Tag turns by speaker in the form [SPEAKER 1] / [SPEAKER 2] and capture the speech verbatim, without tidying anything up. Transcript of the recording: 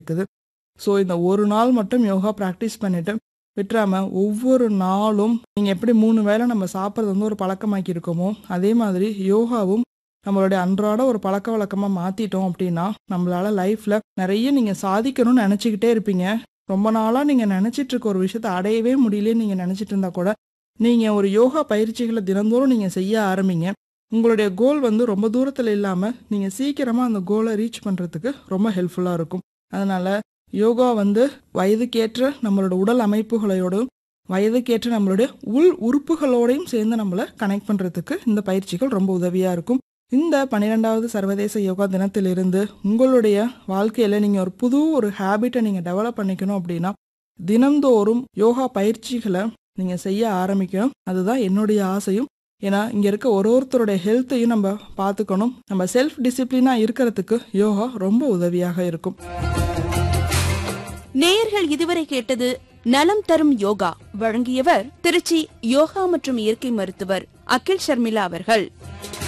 [SPEAKER 1] இருக்குது. ஸோ இந்த ஒரு நாள் மட்டும் யோகா ப்ராக்டிஸ் பண்ணிட்டு விட்டுறாம ஒவ்வொரு நாளும் நீங்கள் எப்படி மூணு வேளை நம்ம சாப்பிட்றது வந்து ஒரு பழக்கமாக்கி இருக்கோமோ அதே மாதிரி யோகாவும் நம்மளுடைய அன்றாட ஒரு பழக்க வழக்கமாக மாற்றிட்டோம் அப்படின்னா நம்மளால லைஃப்பில் நிறைய நீங்கள் சாதிக்கணும்னு நினச்சிக்கிட்டே இருப்பீங்க. ரொம்ப நாளாக நீங்கள் நினச்சிட்டு இருக்க ஒரு விஷயத்தை அடையவே முடியலன்னு நீங்கள் நினச்சிட்டு இருந்தா கூட நீங்கள் ஒரு யோகா பயிற்சிகளை தினந்தோறும் நீங்கள் செய்ய ஆரம்பிங்க. உங்களுடைய கோல் வந்து ரொம்ப தூரத்தில் இல்லாமல் நீங்கள் சீக்கிரமாக அந்த கோலை ரீச் பண்ணுறதுக்கு ரொம்ப ஹெல்ப்ஃபுல்லாக இருக்கும். அதனால் யோகா வந்து வயதுக்கேற்ற நம்மளோட உடல் அமைப்புகளோடும் வயதுக்கேற்ற நம்மளுடைய உள் உறுப்புகளோடையும் சேர்ந்து நம்மளை கனெக்ட் பண்ணுறதுக்கு இந்த பயிற்சிகள் ரொம்ப உதவியாக இருக்கும். இந்த பன்னிரெண்டாவது சர்வதேச யோகா தினத்திலிருந்து உங்களுடைய வாழ்க்கையில் நீங்கள் ஒரு புது ஒரு ஹேபிட்டை நீங்கள் டெவலப் பண்ணிக்கணும் அப்படின்னா தினந்தோறும் யோகா பயிற்சிகளை நீங்கள் செய்ய ஆரம்பிக்கணும். அதுதான் என்னுடைய ஆசையும். ஏன்னா இங்கே இருக்க ஒரு ஒருத்தருடைய ஹெல்த்தையும் நம்ம பார்த்துக்கணும். நம்ம செல்ஃப் டிசிப்ளினாக இருக்கிறதுக்கு யோகா ரொம்ப உதவியாக இருக்கும்.
[SPEAKER 2] நேயர்கள் இதுவரை கேட்டது நலம் தரும் யோகா. வழங்கியவர் திருச்சி யோகா மற்றும் இயற்கை மருத்துவர் அகில் ஷர்மிளா அவர்கள்.